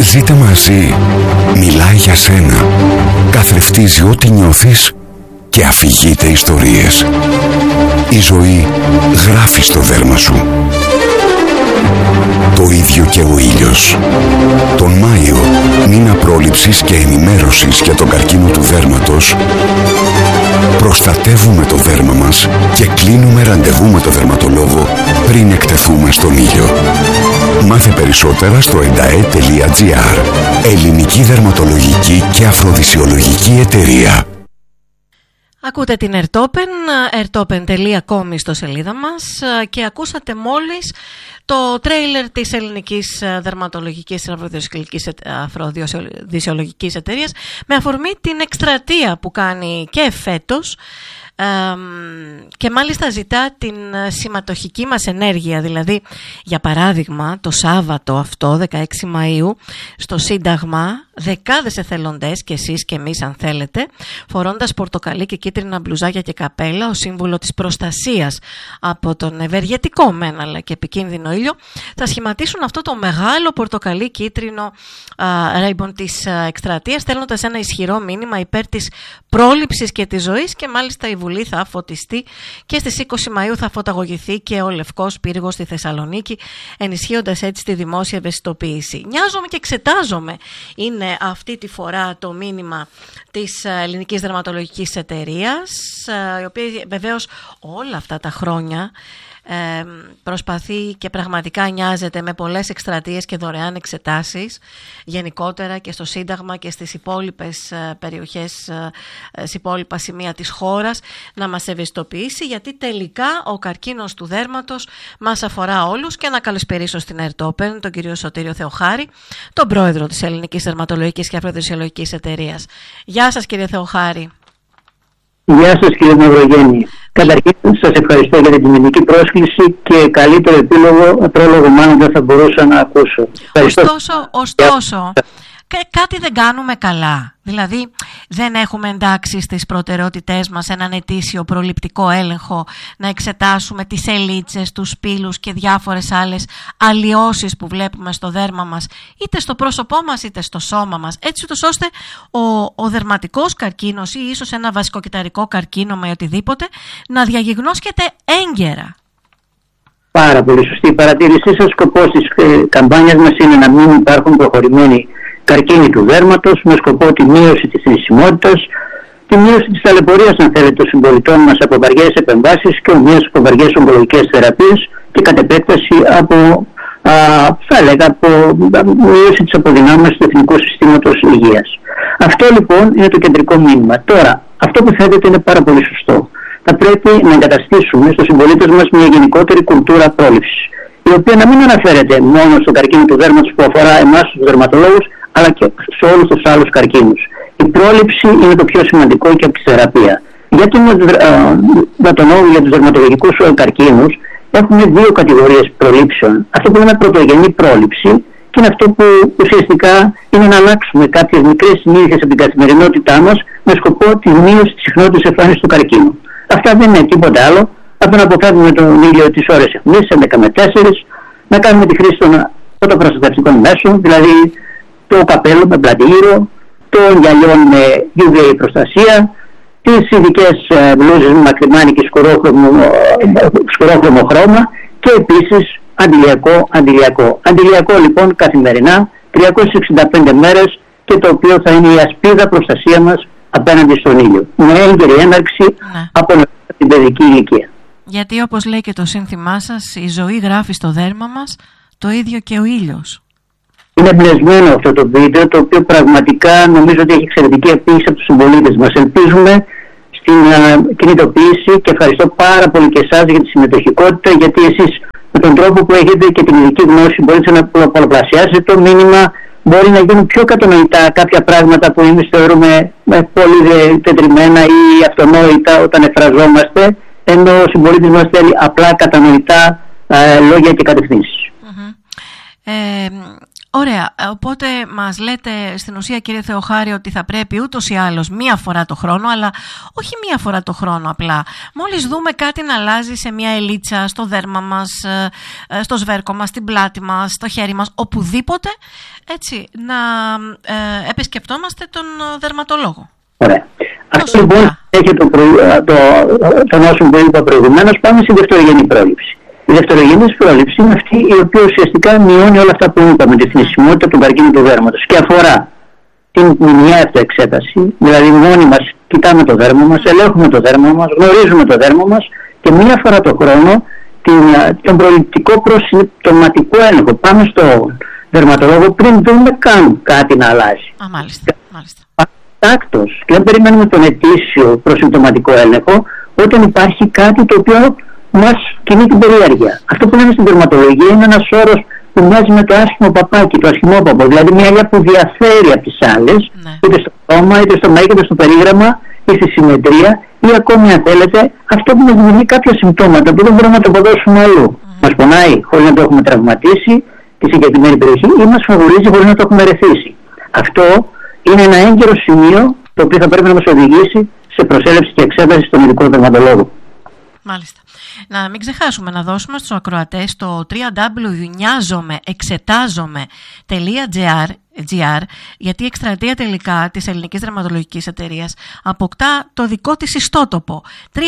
Ζείτε μαζί. Μιλάει για σένα. Καθρεφτίζει ό,τι νιώθεις και αφηγείται ιστορίες. Η ζωή γράφει στο δέρμα σου. Το ίδιο και ο ήλιος. Τον Μάιο, μήνα πρόληψης και ενημέρωσης για τον καρκίνο του δέρματος, προστατεύουμε το δέρμα μας και κλείνουμε ραντεβού με το δερματολόγο πριν εκτεθούμε στον ήλιο. Μάθε περισσότερα στο endae.gr. Ελληνική δερματολογική και αφροδισιολογική εταιρεία. Ακούτε την Ερτόπεν, ertopen.com στο σελίδα μας, και ακούσατε μόλις το τρέιλερ της Ελληνικής Δερματολογικής Αφροδισιολογικής Εταιρείας με αφορμή την εκστρατεία που κάνει και φέτος, και μάλιστα ζητά την συμμετοχική μας ενέργεια. Δηλαδή, για παράδειγμα, το Σάββατο αυτό, 16 Μαΐου, στο Σύνταγμα, δεκάδες εθελοντές, και εσείς και εμείς αν θέλετε, φορώντας πορτοκαλί και κίτρινα μπλουζάκια και καπέλα, ως σύμβολο της προστασίας από τον ευεργετικό μεν αλλά και επικίνδυνο ήλιο, θα σχηματίσουν αυτό το μεγάλο πορτοκαλί κίτρινο ρέιμπον της εκστρατείας, στέλνοντας ένα ισχυρό μήνυμα υπέρ της πρόληψης και της ζωής. Και μάλιστα η Βουλή θα φωτιστεί και στις 20 Μαΐου θα φωταγωγηθεί και ο Λευκός Πύργος στη Θεσσαλονίκη, ενισχύοντας έτσι τη δημόσια ευαισθητοποίηση. Νοιάζομαι και εξετάζομαι είναι αυτή τη φορά το μήνυμα της Ελληνικής Δερματολογικής Εταιρείας, η οποία βεβαίως όλα αυτά τα χρόνια προσπαθεί και πραγματικά νοιάζεται με πολλές εκστρατείες και δωρεάν εξετάσεις γενικότερα και στο Σύνταγμα και στις υπόλοιπες περιοχές, στις υπόλοιπα σημεία της χώρας, να μας ευαισθητοποιήσει, γιατί τελικά ο καρκίνος του δέρματος μας αφορά όλους. Και να καλησπερίσω στην Ερτόπεν τον κύριο Σωτήριο Θεοχάρη, τον πρόεδρο της Ελληνικής Δερματολογικής και Αφροδισιολογικής Εταιρείας. Γεια σας κύριε Θεοχάρη. Γεια σας κύριε Μαυρογέννη. Καταρχήν σας ευχαριστώ για την τιμητική πρόσκληση και καλύτερο πρόλογο μάλλον δεν θα μπορούσα να ακούσω. Ωστόσο, κάτι δεν κάνουμε καλά. Δηλαδή δεν έχουμε εντάξει στις προτεραιότητές μας έναν ετήσιο προληπτικό έλεγχο, να εξετάσουμε τις ελίτσες, τους σπήλους και διάφορες άλλες αλλοιώσεις που βλέπουμε στο δέρμα μας, είτε στο πρόσωπό μας είτε στο σώμα μας, έτσι ώστε ο δερματικός καρκίνος ή ίσως ένα βασικοκυταρικό καρκίνο με οτιδήποτε να διαγιγνώσκεται έγκαιρα. Πάρα πολύ σωστή η παρατήρησή σας. Σκοπός της καμπάνιας μας είναι να μην υπάρχουν προχωρημένοι καρκίνοι του δέρματος, με σκοπό τη μείωση της θνησιμότητας, τη μείωση της ταλαιπωρίας αν θέλετε των συμπολιτών μας από βαριές επεμβάσεις και ομοίως από βαριές ογκολογικές θεραπείες και κατ' επέκταση από μείωση της αποδυνάμωσης του εθνικού συστήματος υγείας. Αυτό λοιπόν είναι το κεντρικό μήνυμα. Τώρα, αυτό που θέλετε είναι πάρα πολύ σωστό. Θα πρέπει να εγκαταστήσουμε στους συμπολίτες μας μια γενικότερη κουλτούρα πρόληψης, η οποία να μην αναφέρεται μόνο στον καρκίνο του δέρματος που αφορά εμάς τους δερματολόγους, αλλά και σε όλους τους άλλους καρκίνους. Η πρόληψη είναι το πιο σημαντικό και από τη θεραπεία. Για τους δερματολογικούς καρκίνους έχουμε δύο κατηγορίες προλήψεων. Αυτό που λέμε πρωτογενή πρόληψη, και είναι αυτό που ουσιαστικά είναι να αλλάξουμε κάποιες μικρές συνήθειες από την καθημερινότητά μας με σκοπό τη μείωση της συχνότητας εμφάνισης του καρκίνου. Αυτά δεν είναι τίποτα άλλο από να αποφεύγουμε τον ήλιο τις ώρες αιχμής, 11 με 4, να κάνουμε τη χρήση των φωτοπροστατευτικών μέσων, δηλαδή το καπέλο με πλατήριο, το γυαλιό με UV προστασία, τις ειδικές μπλούζες με μακριμάνι και σκουρόχρωμο χρώμα, και επίσης αντιλιακό. Αντιλιακό λοιπόν καθημερινά, 365 μέρες, και το οποίο θα είναι η ασπίδα προστασία μας απέναντι στον ήλιο, με έγκαιρη έναρξη από την παιδική ηλικία. Γιατί όπως λέει και το σύνθημά σας, η ζωή γράφει στο δέρμα μας, το ίδιο και ο ήλιος. Είναι εμπνευσμένο αυτό το βίντεο, το οποίο πραγματικά νομίζω ότι έχει εξαιρετική απήχηση από τους συμπολίτες μας. Ελπίζουμε στην κινητοποίηση και ευχαριστώ πάρα πολύ και εσάς για τη συμμετοχικότητα, γιατί εσείς με τον τρόπο που έχετε και την ειδική γνώση μπορείτε να πολλαπλασιάσετε το μήνυμα. Μπορεί να γίνουν πιο κατανοητά κάποια πράγματα που εμείς θεωρούμε πολύ τετριμένα ή αυτονόητα όταν εκφραζόμαστε, ενώ ο συμπολίτης μας θέλει απλά κατανοητά λόγια και κατευθύνσεις. Ωραία, οπότε μας λέτε στην ουσία, κύριε Θεοχάρη, ότι θα πρέπει ούτως ή άλλως μία φορά το χρόνο, αλλά όχι μία φορά το χρόνο απλά. Μόλις δούμε κάτι να αλλάζει σε μία ελίτσα, στο δέρμα μας, στο σβέρκο μας, στην πλάτη μας, στο χέρι μας, οπουδήποτε, έτσι, να επισκεπτόμαστε τον δερματολόγο. Ωραία. Αυτό λοιπόν έχει τον όσο που είπα προηγουμένως. Πάμε στη δευτερογενή πρόληψη. Η δευτερογενής πρόληψη είναι αυτή η οποία ουσιαστικά μειώνει όλα αυτά που είπαμε, τη θνησιμότητα του καρκίνου του δέρματος, και αφορά την μηνιαία αυτοεξέταση, δηλαδή μόνοι μας κοιτάμε το δέρμα μας, ελέγχουμε το δέρμα μας, γνωρίζουμε το δέρμα μας, και μία φορά το χρόνο τον προληπτικό προσυμπτωματικό έλεγχο. Πάμε στο δερματολόγο πριν δούμε καν κάτι να αλλάζει. Μάλιστα. Τάκτος, και δεν περιμένουμε τον ετήσιο προσυμπτωματικό έλεγχο όταν υπάρχει κάτι το οποίο μας κινεί την περιέργεια. Αυτό που λέμε στην δερματολογία είναι ένας όρος που μοιάζει με το άσχημο παπάκι, το ασχημόπαπο, δηλαδή μια ελιά που διαφέρει από τις άλλες, είτε στο στόμα, είτε στο μέγεθος, είτε στο περίγραμμα, είτε στη συμμετρία, ή ακόμη, αν θέλετε, αυτό που μας δημιουργεί κάποια συμπτώματα που δεν μπορούμε να το αποδώσουμε αλλού. Μας πονάει χωρίς να το έχουμε τραυματίσει τη συγκεκριμένη περιοχή, ή μας φαβορίζει χωρίς να το έχουμε ρεθίσει. Αυτό είναι ένα έγκαιρο σημείο το οποίο θα πρέπει να μας οδηγήσει σε προσέλευση και εξέταση στον ειδικό δερματολόγο. Μάλιστα. Να μην ξεχάσουμε να δώσουμε στους ακροατές το www.nyazomeexetazome.gr, γιατί η εκστρατεία τελικά της Ελληνικής Δερματολογικής Εταιρείας αποκτά το δικό της ιστότοπο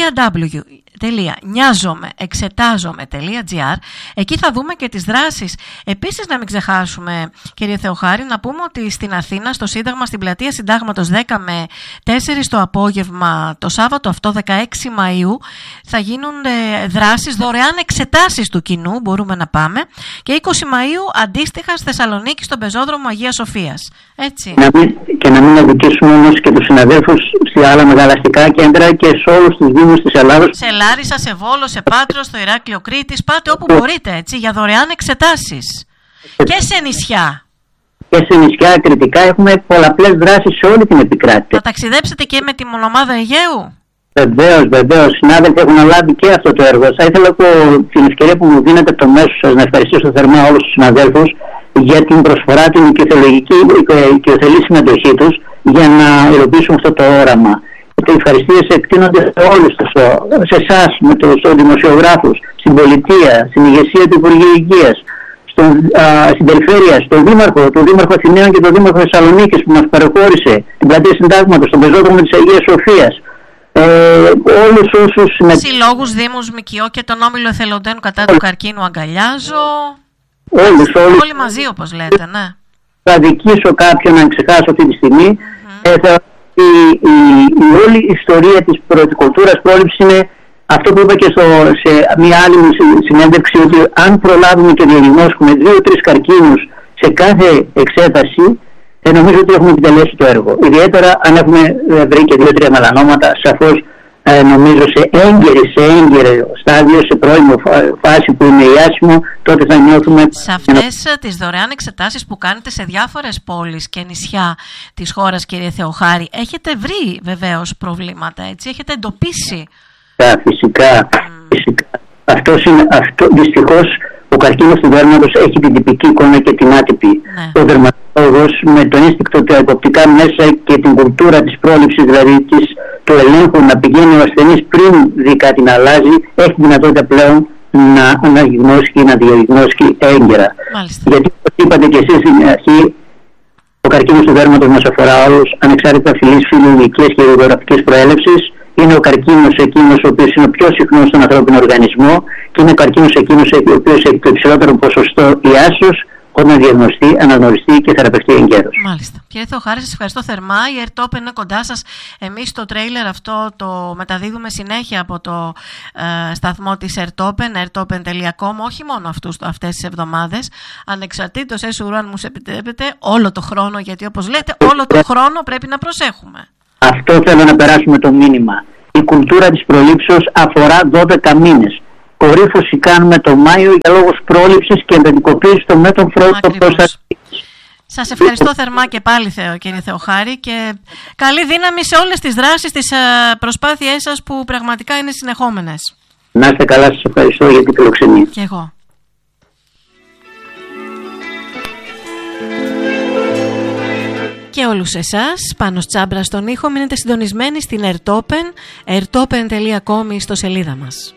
www.nyazomeexetazome.gr. Εκεί θα δούμε και τις δράσεις. Επίσης, να μην ξεχάσουμε, κύριε Θεοχάρη, να πούμε ότι στην Αθήνα, στο Σύνταγμα, στην πλατεία Συντάγματος 10 με 4 το απόγευμα, το Σάββατο αυτό, 16 Μαΐου, θα γίνουν δράσεις, δωρεάν εξετάσεις του κοινού, μπορούμε να πάμε, και 20 Μαΐου αντίστοιχα στη Θεσσαλονίκη, στον πεζόδρομο Αγίας Σοφίας. Έτσι. Και να μην αδικήσουμε όμως και τους συναδέλφους σε άλλα μεγάλα αστικά κέντρα και σε όλους τους δήμους της Ελλάδος. Σε Λάρισα, σε Βόλο, σε Πάτρο, στο Ηράκλειο Κρήτης, πάτε όπου μπορείτε, έτσι, για δωρεάν εξετάσεις. Και σε νησιά. Και σε νησιά κριτικά έχουμε πολλαπλές δράσεις σε όλη την επικράτεια. Θα ταξιδέψετε και με τη μονομάδα Αιγαίου. Βεβαίως. Συνάδελφοι έχουν αναλάβει και αυτό το έργο. Θα ήθελα από την ευκαιρία που μου δίνετε από το μέσο σας να ευχαριστήσω θερμά όλους τους συναδέλφους για την προσφορά, την οικειοθελή συμμετοχή τους για να υλοποιήσουμε αυτό το όραμα. Οι ευχαριστίες εκτείνονται σε όλους τους, σε εσάς, με τους δημοσιογράφους, στην πολιτεία, στην ηγεσία του Υπουργείου Υγείας, στην περιφέρεια, στον Δήμαρχο Αθηναίων και τον Δήμαρχο Θεσσαλονίκης που μας παρεχώρησε την πλατεία Συντάγματος, τον πεζόδρομο της Αγίας Σοφίας. Όλους όσους συλλόγους, δήμους, ΜΚΟ και τον Όμιλο Εθελοντών κατά του καρκίνου αγκαλιάζω. Όλοι μαζί, όπως λέτε, ναι. Θα δικήσω κάποιον να ξεχάσω αυτή τη στιγμή. Η όλη ιστορία της κουλτούρας πρόληψης είναι αυτό που είπα και σε μια άλλη συνέντευξη, ότι αν προλάβουμε και διαγνώσουμε 2-3 καρκίνους σε κάθε εξέταση, νομίζω ότι έχουμε επιτελέσει το έργο. Ιδιαίτερα αν έχουμε βρει και 2-3 μελανόματα, σαφώς νομίζω σε έγκαιρο στάδιο, σε πρώιμο φάση που είναι ιάσιμο, τότε θα νιώθουμε. Σε αυτές τις δωρεάν εξετάσεις που κάνετε σε διάφορες πόλεις και νησιά της χώρας, κύριε Θεοχάρη, έχετε βρει βεβαίως προβλήματα, έτσι, έχετε εντοπίσει? Φυσικά. Δυστυχώς ο καρκίνος του δέρματος έχει την τυπική εικόνα και την άτυπη. Ναι. Ο δερματολόγος με το ένστικτο τα υποπτικά μέσα και την κουλτούρα της πρόληψης, δηλαδή του ελέγχου, να πηγαίνει ο ασθενής πριν δει κάτι να αλλάζει, έχει δυνατότητα πλέον να αναγνώσει και να διαγνώσει έγκαιρα. Μάλιστα. Γιατί όπως είπατε και εσείς στην αρχή, ο καρκίνος του δέρματος μας αφορά όλους, ανεξάρτητα φυλής, φύλου, ηλικίας και γεωγραφικής προέλευσης. Είναι ο καρκίνος εκείνος ο οποίος είναι ο πιο συχνός στον ανθρώπινο οργανισμό και είναι ο καρκίνος εκείνος ο οποίος έχει το υψηλότερο ποσοστό ιάσεως όταν διαγνωστεί, αναγνωριστεί και θεραπευτεί εγκαίρως. Μάλιστα. Κύριε Θεοχάρη, σας ευχαριστώ θερμά. Η ERTOP είναι κοντά σας. Εμείς το τρέιλερ αυτό το μεταδίδουμε συνέχεια από το σταθμό της ERTOPEN, ertopen.com, όχι μόνο αυτές τις εβδομάδες, ανεξαρτήτως έσουρου, αν μου επιτρέπετε, όλο το χρόνο, γιατί όπως λέτε, όλο το χρόνο πρέπει να προσέχουμε. Αυτό θέλω να περάσουμε το μήνυμα. Η κουλτούρα της προλήψεως αφορά 12 μήνες. Κορύφωση κάνουμε το Μάιο για λόγους πρόληψης και εντατικοποίηση των μέτρων προστασίας. Σας ευχαριστώ θερμά και πάλι, κύριε Θεοχάρη, και καλή δύναμη σε όλες τις δράσεις, τις προσπάθειές σας που πραγματικά είναι συνεχόμενες. Να είστε καλά, σας ευχαριστώ για την φιλοξενία. Και εγώ. όλους εσάς, Πάνος Τσάμπρας στον ήχο. Μείνετε συντονισμένοι στην Airtopen, airtopen.com, στο σελίδα μας.